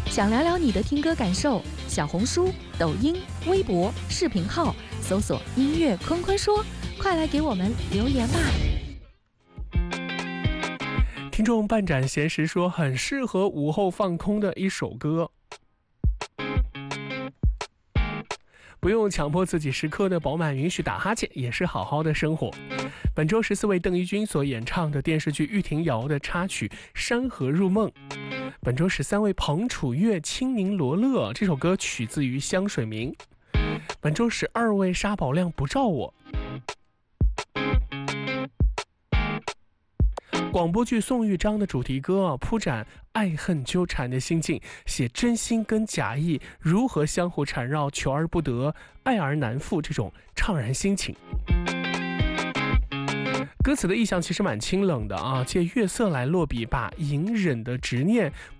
想聊聊你的听歌感受，小红书、抖音、微博、视频号搜索音乐坤坤说，快来给我们留言吧。 听众半盏闲时说，很适合午后放空的一首歌，不用强迫自己时刻的饱满，允许打哈欠，也是好好的生活。本周14位邓丽君所演唱的电视剧《玉婷瑶》的插曲《山河入梦》。本周13位彭楚月《青柠罗勒》，这首歌取自于香水名。本周12位沙宝亮《不照我》。广播剧《宋玉章》的主题歌铺展爱恨纠缠的心境，写真心跟假意如何相互缠绕，求而不得，爱而难复这种怅然心情。歌词的意象其实蛮清冷的啊，借月色来落笔，把隐忍的执念